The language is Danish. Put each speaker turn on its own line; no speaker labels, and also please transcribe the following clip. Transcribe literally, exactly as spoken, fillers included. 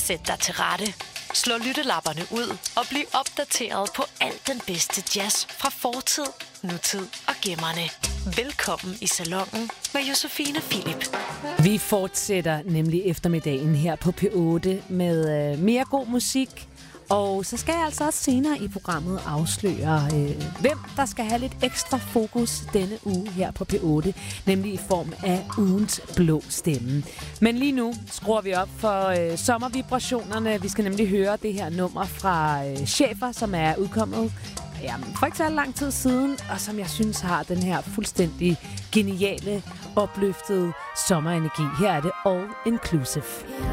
Sæt dig til rette. Slå lyttelapperne ud og bliv opdateret på alt den bedste jazz fra fortid, nutid og gemmerne. Velkommen i salonen med Josefine Philip.
Vi fortsætter nemlig eftermiddagen her på P otte med øh, mere god musik. Og så skal jeg altså også senere i programmet afsløre, øh, hvem der skal have lidt ekstra fokus denne uge her på P otte, nemlig i form af ugens blå stemme. Men lige nu skruer vi op for øh, sommervibrationerne. Vi skal nemlig høre det her nummer fra øh, Schäfer, som er udkommet jamen, for ikke så lang tid siden, og som jeg synes har den her fuldstændig geniale, opløftede sommerenergi. Her er det All Inclusive.